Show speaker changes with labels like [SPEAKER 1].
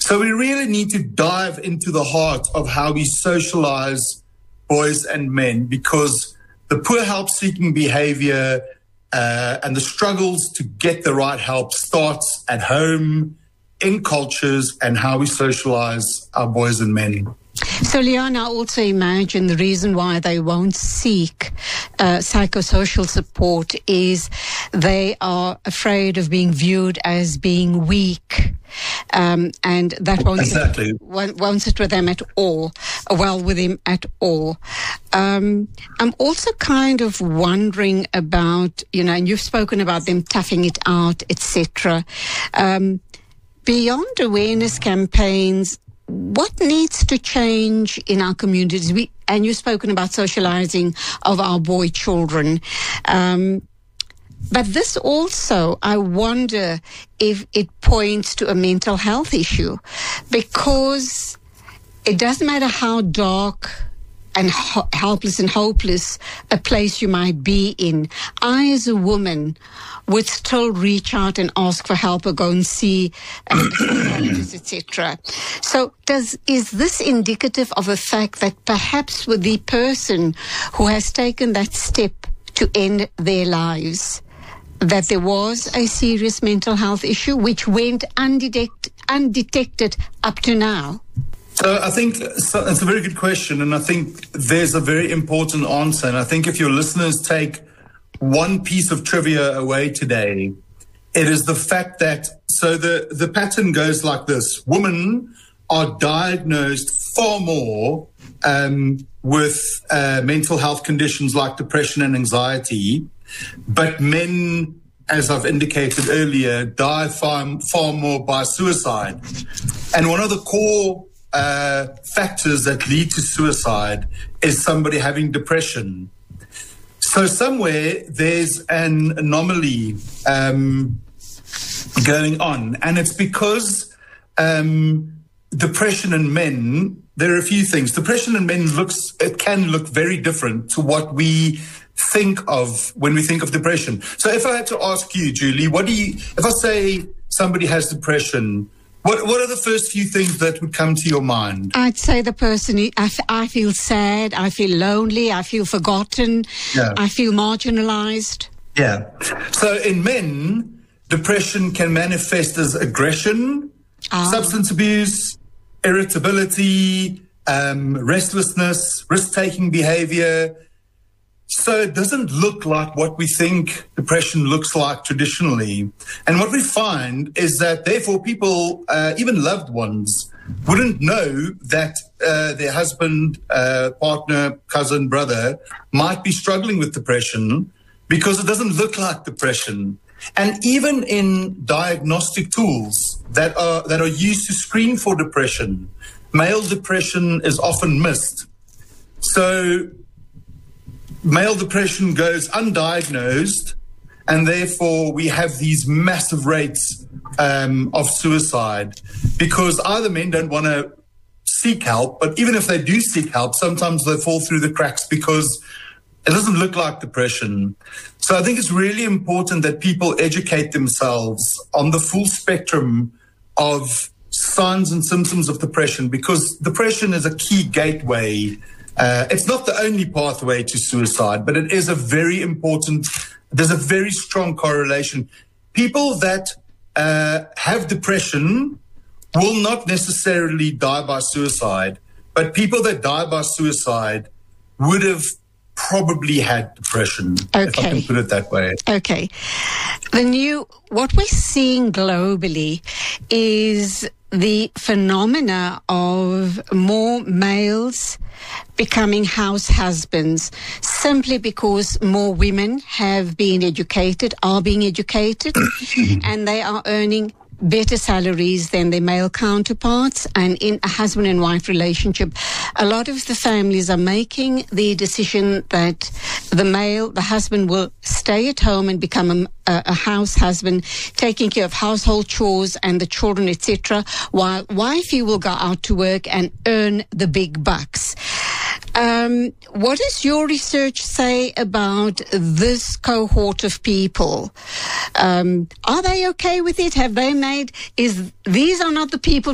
[SPEAKER 1] So we really need to dive into the heart of how we socialize boys and men, because the poor help-seeking behavior and the struggles to get the right help starts at home, in cultures, and how we socialize our boys and men.
[SPEAKER 2] So, Leon, I also imagine the reason why they won't seek psychosocial support is they are afraid of being viewed as being weak. And that won't sit with them at all, well with him at all. I'm also kind of wondering about, and you've spoken about them toughing it out, etc. Beyond awareness campaigns, what needs to change in our communities? And you've spoken about socializing of our boy children. But this also, I wonder if it points to a mental health issue, because it doesn't matter how dark and helpless and hopeless a place you might be in. I, as a woman, would still reach out and ask for help or go and see a psychologist, etc. So is this indicative of a fact that perhaps with the person who has taken that step to end their lives, that there was a serious mental health issue which went undetected up to now?
[SPEAKER 1] So I think it's a very good question, and I think there's a very important answer. And I think if your listeners take one piece of trivia away today, it is the fact that, so the pattern goes like this. Women are diagnosed far more with mental health conditions like depression and anxiety, but men, as I've indicated earlier, die far more by suicide. And one of the core factors that lead to suicide is somebody having depression. So somewhere there's an anomaly going on, and it's because depression in men, there are a few things. Depression in men can look very different to what we think of when we think of depression. So if I had to ask you, Julie, if I say somebody has depression, what are the first few things that would come to your mind?
[SPEAKER 2] I'd say the person, I feel sad, I feel lonely, I feel forgotten, I feel marginalized.
[SPEAKER 1] Yeah. So in men, depression can manifest as aggression, substance abuse, irritability, restlessness, risk-taking behavior. So it doesn't look like what we think depression looks like traditionally. And what we find is that, therefore, people, even loved ones, wouldn't know that their husband, partner, cousin, brother might be struggling with depression, because it doesn't look like depression. And even in diagnostic tools that are used to screen for depression, male depression is often missed. So male depression goes undiagnosed, and therefore we have these massive rates of suicide, because either men don't want to seek help, but even if they do seek help, sometimes they fall through the cracks because it doesn't look like depression. So I think it's really important that people educate themselves on the full spectrum of signs and symptoms of depression, because depression is a key gateway. It's not the only pathway to suicide, but it is there's a very strong correlation. People that have depression will not necessarily die by suicide, but people that die by suicide would have probably had depression, if I can put it that way.
[SPEAKER 2] Okay. What we're seeing globally is the phenomena of more males becoming house husbands, simply because more women are being educated, and they are earning better salaries than their male counterparts. And in a husband and wife relationship, a lot of the families are making the decision that the husband will stay at home and become a house husband, taking care of household chores and the children, etc., while wifey will go out to work and earn the big bucks. What does your research say about this cohort of people? Are they okay with it? Have they these are not the people